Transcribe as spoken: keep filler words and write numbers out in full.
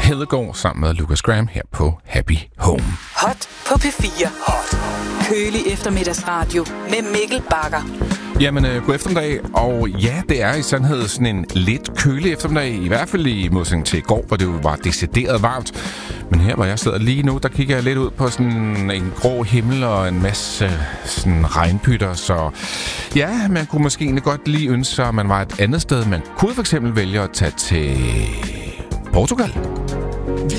Hedegaard sammen med Lucas Graham her på Happy Home. Hot på P fire. Hot. Kølig eftermiddagsradio med Mikkel Bagger. Jamen, øh, god eftermiddag, og ja, det er i sandhed sådan en lidt kølig eftermiddag, i hvert fald i modsætning til i går, hvor det jo var decideret varmt. Men her, hvor jeg sidder lige nu, der kigger jeg lidt ud på sådan en grå himmel og en masse sådan regnpytter, så ja, man kunne måske egentlig godt lige ønske sig, at man var et andet sted. Man kunne for eksempel vælge at tage til Portugal.